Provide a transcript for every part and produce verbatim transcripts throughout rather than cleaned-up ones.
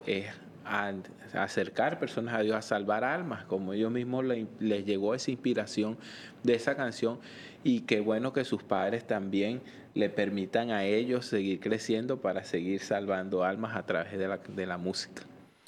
es a, a acercar personas a Dios, a salvar almas, como ellos mismos le- les llegó esa inspiración de esa canción. Y qué bueno que sus padres también le permitan a ellos seguir creciendo para seguir salvando almas a través de la, de la música.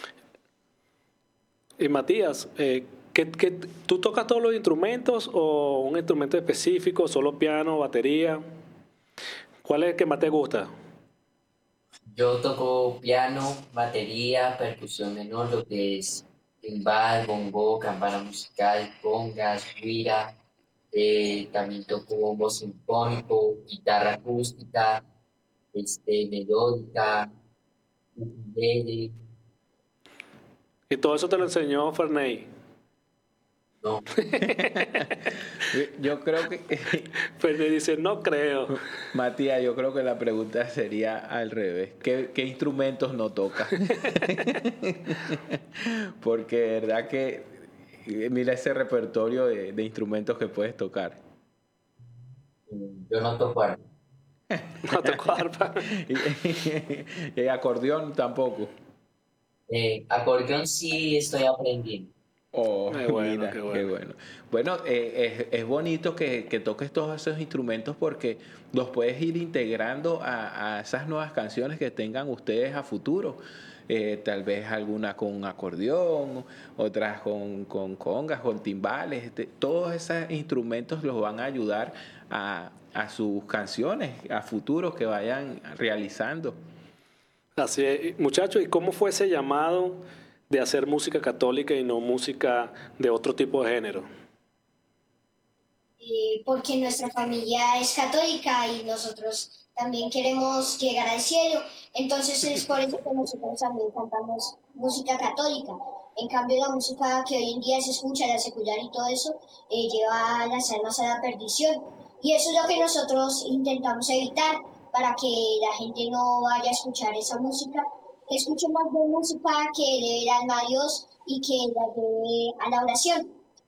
Y Matías, eh, ¿qué, qué- tú tocas todos los instrumentos o un instrumento específico, solo piano, batería? ¿Cuál es el que más te gusta? Yo toco piano, batería, percusión menor, lo que es timbal, bongo, campana musical, congas, guira. Eh, también toco bombo sinfónico, guitarra acústica, este, melódica, ukulele. Y todo eso te lo enseñó Ferney. No, Yo creo que, Ferney dice, no creo. Matías, yo creo que la pregunta sería al revés. ¿Qué, qué instrumentos no toca? Porque de verdad que eh, mira ese repertorio de, de instrumentos que puedes tocar. mm, yo no toco arpa. No toco arpa. Y, y acordeón tampoco. Eh, acordeón sí estoy aprendiendo. Oh, Qué bueno, mira, qué qué bueno. bueno. Bueno, eh, es, es bonito que, que toques todos esos instrumentos porque los puedes ir integrando a, a esas nuevas canciones que tengan ustedes a futuro. Eh, tal vez alguna con un acordeón, otras con, con congas, con timbales. Este, todos esos instrumentos los van a ayudar a, a sus canciones a futuro que vayan realizando. Así es. Muchachos, ¿y cómo fue ese llamado de hacer música católica y no música de otro tipo de género? eh, porque nuestra familia es católica y nosotros también queremos llegar al cielo. Entonces es por eso que nosotros también cantamos música católica. En cambio, la música que hoy en día se escucha, la secular y todo eso, eh, lleva a las almas a la perdición. Y eso es lo que nosotros intentamos evitar para que la gente no vaya a escuchar esa música, que escuche más de música que le dé el alma a Dios y que la lleve a la oración.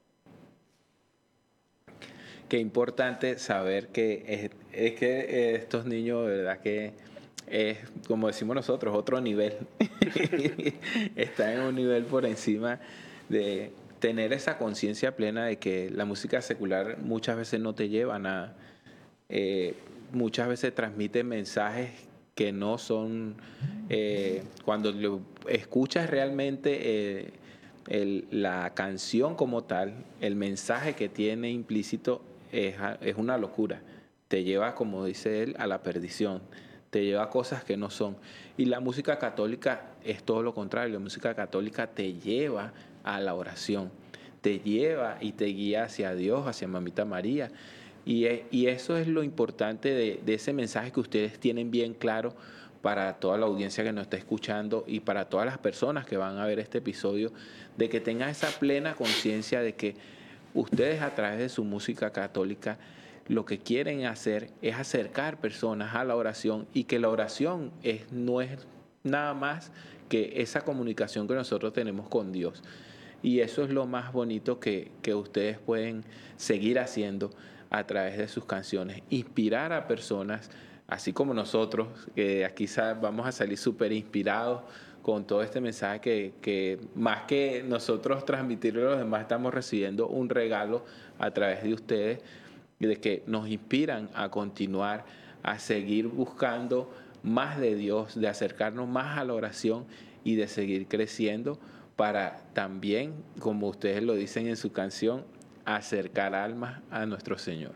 Qué importante saber que es, es que eh, estos niños, de verdad que es, como decimos nosotros, otro nivel. Está en un nivel por encima de tener esa conciencia plena de que la música secular muchas veces no te lleva a nada. Eh, muchas veces transmite mensajes que no son, eh, cuando lo escuchas realmente eh, el- la canción como tal, el mensaje que tiene implícito es, a- es una locura. Te lleva, como dice él, a la perdición. Te lleva a cosas que no son. Y la música católica es todo lo contrario. La música católica te lleva a la oración. Te lleva y te guía hacia Dios, hacia Mamita María. Y, e- y eso es lo importante de, de ese mensaje que ustedes tienen bien claro para toda la audiencia que nos está escuchando y para todas las personas que van a ver este episodio, de que tengan esa plena conciencia de que ustedes a través de su música católica lo que quieren hacer es acercar personas a la oración y que la oración es, no es nada más que esa comunicación que nosotros tenemos con Dios. Y eso es lo más bonito que, que ustedes pueden seguir haciendo a través de sus canciones, inspirar a personas, así como nosotros, que aquí sa- vamos a salir súper inspirados con todo este mensaje que, que más que nosotros transmitirlo a los demás, estamos recibiendo un regalo a través de ustedes, de que nos inspiran a continuar, a seguir buscando más de Dios, de acercarnos más a la oración y de seguir creciendo para también, como ustedes lo dicen en su canción, acercar almas a nuestro Señor.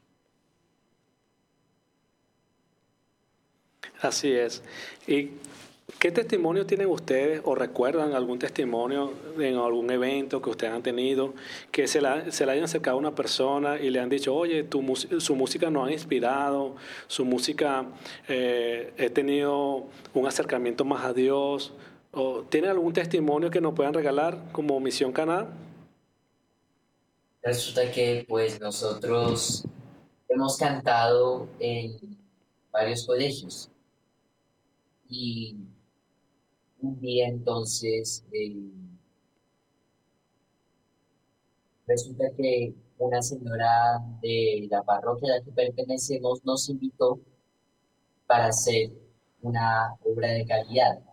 Así es. ¿Y qué testimonio tienen ustedes o recuerdan algún testimonio en algún evento que ustedes han tenido que se, la, se le hayan acercado a una persona y le han dicho, oye, tu, mus- su música nos ha inspirado, su música eh, he tenido un acercamiento más a Dios? ¿O tienen algún testimonio que nos puedan regalar como Misión Caná? Resulta que pues nosotros hemos cantado en varios colegios y un día entonces eh, resulta que una señora de la parroquia a la que pertenecemos nos invitó para hacer una obra de caridad.